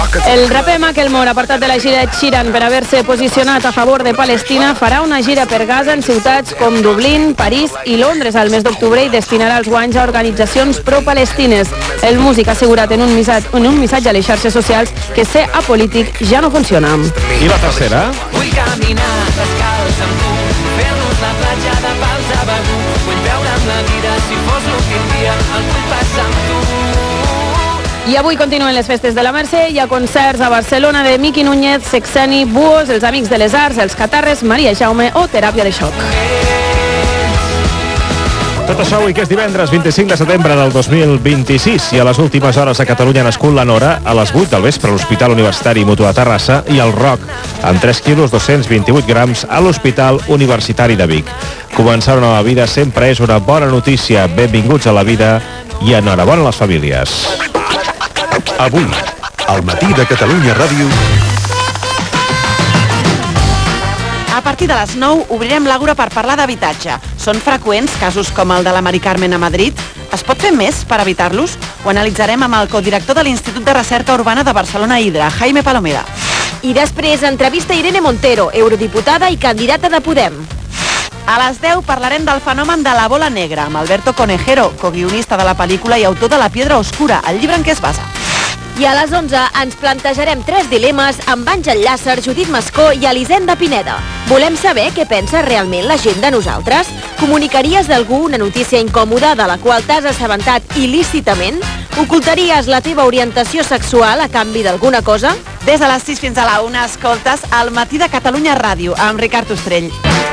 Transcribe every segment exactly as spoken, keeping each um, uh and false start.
El raper Macklemore, apartat de la gira de Sheeran per haver-se posicionat a favor de Palestina, farà una gira per Gaza en ciutats com Dublín, París i Londres al mes d'octubre i destinarà els guanys a organitzacions pro-palestines. El músic ha assegurat en un missatge, en un missatge a les xarxes socials que ser apolític ja no funciona. I la tercera? Vull caminar descalç amb tu, fer-nos la platja de Pals a Begur. Vull veure amb la vida si fos l'últim dia, el vull passar amb tu. I avui continuen les festes de la Mercè. Hi ha concerts a Barcelona de Miqui Núñez, Sexeni, Buos, els Amics de les Arts, els Catarres, Maria Jaume o Teràpia de Xoc. Tot això avui, que és divendres vint-i-cinc de setembre del dos mil vint-i-sis, i a les últimes hores a Catalunya ha nascut la Nora a les vuit del vespre a l'Hospital Universitari Mutu de Terrassa, i el Roc, amb tres quilos dos-cents vint-i-vuit grams, a l'Hospital Universitari de Vic. Començar una nova vida sempre és una bona notícia. Benvinguts a la vida i enhorabona a les famílies. Avui, al matí de Catalunya Ràdio. A partir de les nou obrirem l'Àgora per parlar d'habitatge. Són freqüents casos com el de la Mari Carmen a Madrid? Es pot fer més per evitar-los? Ho analitzarem amb el codirector de l'Institut de Recerca Urbana de Barcelona Hidra, Jaime Palomera. I després entrevista Irene Montero, eurodiputada i candidata de Podem. A les deu parlarem del fenomen de la bola negra amb Alberto Conejero, coguionista de la pel·lícula i autor de La Piedra Oscura, el llibre en què es basa. I a les onze ens plantejarem tres dilemes amb Àngel Llàcer, Judit Mascó i Elisenda Pineda. Volem saber què pensa realment la gent de nosaltres? Comunicaries d'algú una notícia incòmoda de la qual t'has assabentat il·lícitament? Ocultaries la teva orientació sexual a canvi d'alguna cosa? Des de les sis fins a la una escoltes El matí de Catalunya Ràdio amb Ricard Ostrell.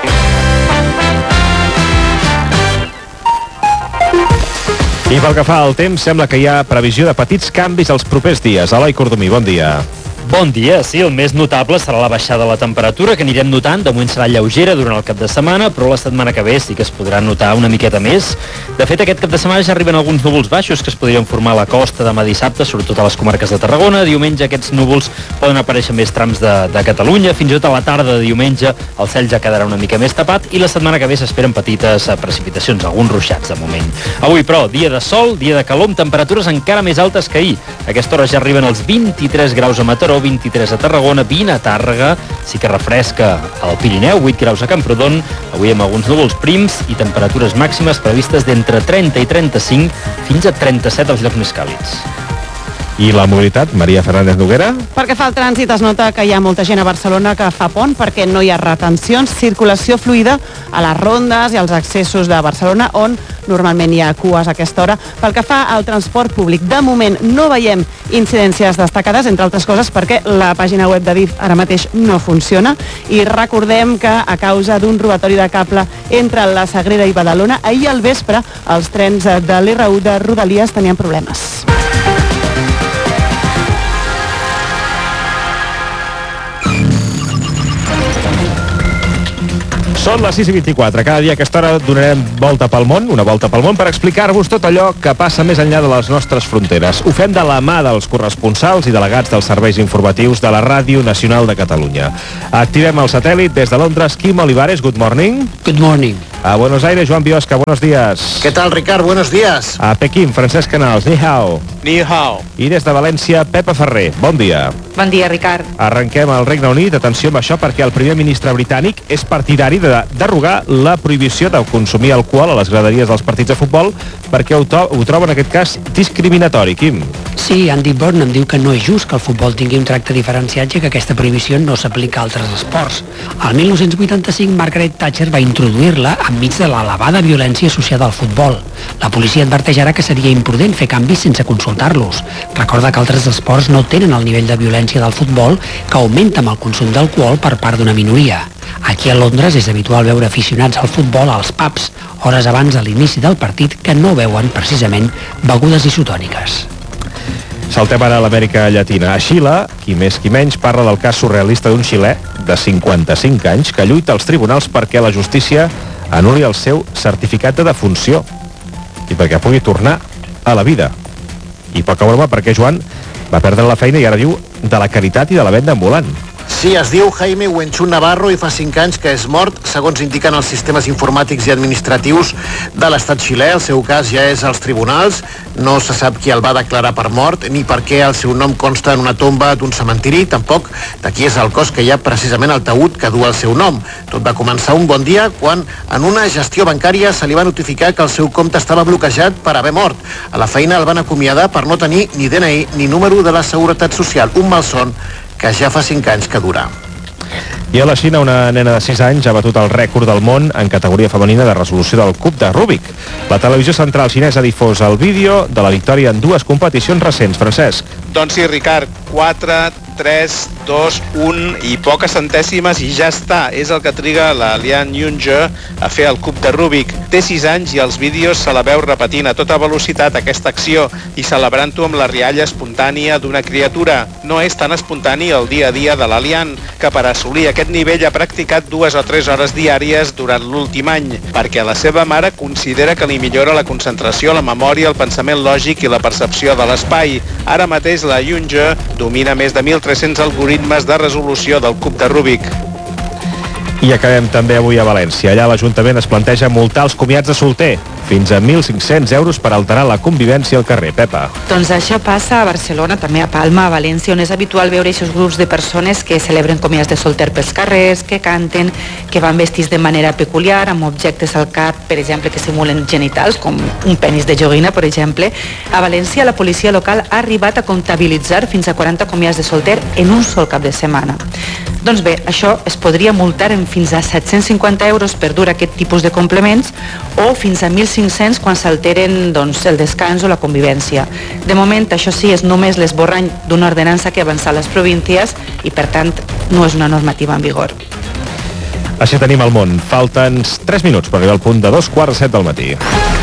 I pel que fa al temps, sembla que hi ha previsió de petits canvis els propers dies. Eloi Cordomí, bon dia. Bon dia, sí, el més notable serà la baixada de la temperatura, que anirem notant. De moment serà lleugera durant el cap de setmana, però la setmana que ve sí que es podrà notar una miqueta més. De fet, aquest cap de setmana ja arriben alguns núvols baixos que es podrien formar a la costa demà dissabte, sobretot a les comarques de Tarragona. Diumenge aquests núvols poden aparèixer més trams de, de Catalunya. Fins i tot a la tarda de diumenge el cel ja quedarà una mica més tapat i la setmana que ve s'esperen petites precipitacions, alguns ruixats de moment. Avui, però, dia de sol, dia de calor, amb temperatures encara més altes que ahir. A aquesta hora ja arriben els vint-i-tres graus a Mataró, vint-i-tres a Tarragona, vint a Tàrrega, sí que refresca al Pirineu, vuit graus a Camprodon, avui amb alguns núvols prims i temperatures màximes previstes d'entre trenta i trenta-cinc fins a trenta-set als llocs més càlids. I la mobilitat, Maria Fernández Noguera? Perquè fa el trànsit es nota que hi ha molta gent a Barcelona que fa pont perquè no hi ha retencions, circulació fluida a les rondes i als accessos de Barcelona on normalment hi ha cues a aquesta hora. Pel que fa al transport públic, de moment no veiem incidències destacades, entre altres coses perquè la pàgina web de D I F ara mateix no funciona i recordem que a causa d'un robatori de cable entre la Sagrera i Badalona, ahir al vespre els trens de l'R u de Rodalies tenien problemes. Són les sis i vint-i-quatre. Cada dia a aquesta hora donarem volta pel món, una volta pel món, per explicar-vos tot allò que passa més enllà de les nostres fronteres. Ho fem de la mà dels corresponsals i delegats dels serveis informatius de la Ràdio Nacional de Catalunya. Activem el satèl·lit des de Londres. Quim Olivares, good morning. Good morning. A Buenos Aires, Joan Biosca, buenos días. ¿Qué tal, Ricard? Buenos días. A Pequín, Francesc Canals, ni hao. Ni hao. I des de València, Pepa Ferrer, bon dia. Bon dia, Ricard. Arrenquem al Regne Unit. Atenció amb això, perquè el primer ministre britànic és partidari de derogar la prohibició de consumir alcohol a les graderies dels partits de futbol perquè ho, to ho troba en aquest cas discriminatori. Quim? Sí, Andy Burnham diu que no és just que el futbol tingui un tracte diferenciat i que aquesta prohibició no s'aplica a altres esports. El mil nou-cents vuitanta-cinc, Margaret Thatcher va introduir-la enmig de l'elevada violència associada al futbol. La policia adverteix ara que seria imprudent fer canvis sense consultar-los. Recorda que altres esports no tenen el nivell de violència del futbol, que augmenta amb el consum d'alcohol per part d'una minoria. Aquí a Londres és habitual veure aficionats al futbol als pubs, hores abans de l'inici del partit, que no veuen precisament begudes isotòniques. Saltem ara a l'Amèrica Llatina. A Xile, qui més qui menys, parla del cas surrealista d'un xilè de cinquanta-cinc anys que lluita als tribunals perquè la justícia anul·li el seu certificat de defunció i perquè pugui tornar a la vida. I poca broma perquè Joan va perdre la feina i ara viu de la caritat i de la venda ambulant. Sí, es diu Jaime Wenchun Navarro i fa cinc anys que és mort, segons indiquen els sistemes informàtics i administratius de l'estat xilè. El seu cas ja és als tribunals. No se sap qui el va declarar per mort ni per què el seu nom consta en una tomba d'un cementiri, tampoc de qui és el cos que hi ha precisament al taüt que du el seu nom. Tot va començar un bon dia quan en una gestió bancària se li va notificar que el seu compte estava bloquejat per haver mort. A la feina el van acomiadar per no tenir ni D N I ni número de la Seguretat Social, un malson que ja fa cinc anys que dura. I a la Xina, una nena de sis anys ha batut el rècord del món en categoria femenina de resolució del cub de Rubik. La televisió central xinesa ha difós el vídeo de la victòria en dues competicions recents. Francesc. Doncs sí, Ricard, quatre, tres, dos, un i poques centèsimes i ja està. És el que triga la Lian Yunje a fer el cub de Rubik. Té sis anys i els vídeos se la veu repetint a tota velocitat aquesta acció i celebrant-ho amb la rialla espontània d'una criatura. No és tan espontani el dia a dia de la Lian, que per assolir aquest nivell ha practicat dues o tres hores diàries durant l'últim any, perquè la seva mare considera que li millora la concentració, la memòria, el pensament lògic i la percepció de l'espai. Ara mateix la Yunje domina més de mil tres-cents algoritmes de resolució del cub de Rubik. I acabem també avui a València. Allà l'Ajuntament es planteja multar els comiats de solter fins a mil cinc-cents euros per alterar la convivència al carrer. Pepa. Doncs això passa a Barcelona, també a Palma, a València, on és habitual veure aquests grups de persones que celebren comiats de solter pels carrers, que canten, que van vestits de manera peculiar, amb objectes al cap, per exemple, que simulen genitals, com un penis de joguina, per exemple. A València, la policia local ha arribat a comptabilitzar fins a quaranta comiats de solter en un sol cap de setmana. Doncs bé, això es podria multar en fins a set-cents cinquanta euros per dur aquest tipus de complements o fins a mil cinc-cents quan s'alteren doncs, el descans o la convivència. De moment, això sí, és només l'esborrany d'una ordenança que ha avançat les províncies i, per tant, no és una normativa en vigor. Així tenim el món. Falten tres minuts per arribar al punt de dos quarts de set del matí.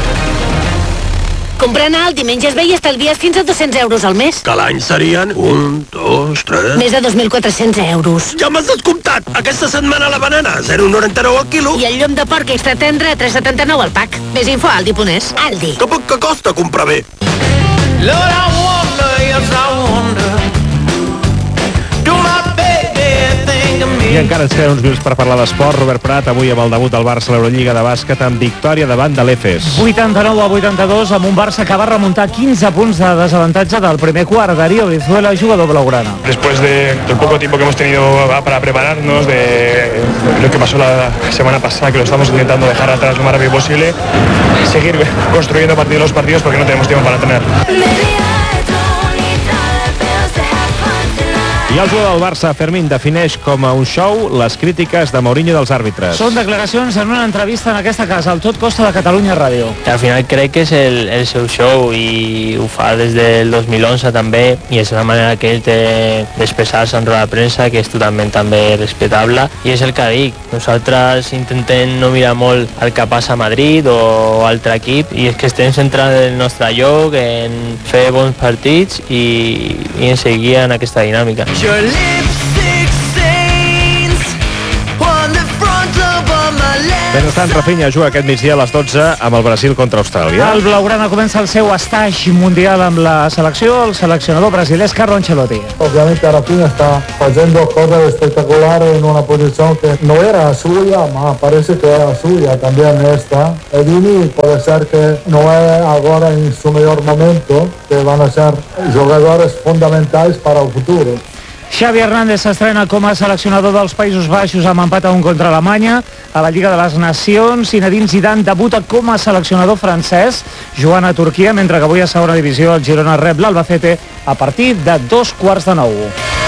Comprant alt, dimenges ve i estalvies fins a dos-cents euros al mes. Que l'any serien un, dos, tres... Més de dos mil quatre-cents euros. Ja m'has descomptat! Aquesta setmana la banana, zero coma noranta-nou al quilo. I el llom de porc extra tendre, tres coma setanta-nou al pack. Més info a Aldi punt es. Aldi. Que poc que costa comprar bé. Lord, I wonder, yes, I wonder. Do my baby think of me? I encara ens queden uns minuts per parlar d'esport. Robert Prat, avui amb el debut del Barça a l'Eurolliga de bàsquet amb victòria davant de l'Efes. vuitanta-nou a vuitanta-dos amb un Barça que va remuntar quinze punts de desavantatge del primer quart. Darío Brizuela, jugador blaugrana. Después de, del poco tiempo que hemos tenido para prepararnos, de lo que pasó la semana pasada, que lo estamos intentando dejar atrás lo más rápido posible, seguir construyendo partidos los partidos porque no tenemos tiempo para tener. I el jugador del Barça, Fermín, defineix com a un show les crítiques de Mourinho dels àrbitres. Són declaracions en una entrevista en aquesta casa, al Tot Costa de Catalunya Ràdio. Al final crec que és el, el seu show i ho fa des del dos mil onze també, i és una manera que ell té d'expressar-se en roda de premsa, que és totalment també respectable, i és el que dic. Nosaltres intentem no mirar molt el que passa a Madrid o altre equip, i és que estem centrats en el nostre lloc, en fer bons partits i, i en seguir en aquesta dinàmica. Your lipstick stains on the front of my left. Mentrestant, Rafinha juga aquest migdia a les dotze amb el Brasil contra Austràlia. El blaugrana comença el seu estatge mundial amb la selecció, el seleccionador brasiler Carlo Ancelotti. Obviamente Rafinha está haciendo cosas espectaculares en una posición que no era suya, mas parece que era suya también esta. Edini puede ser que no es ahora en su mejor momento, que van a ser jugadores fundamentales para el futuro. Xavi Hernández s'estrena com a seleccionador dels Països Baixos amb empat a un contra Alemanya. A la Lliga de les Nacions, Zinedine Zidane debuta com a seleccionador francès, jugant a Turquia, mentre que avui a segona divisió el Girona rep l'Albacete a partir de dos quarts de nou.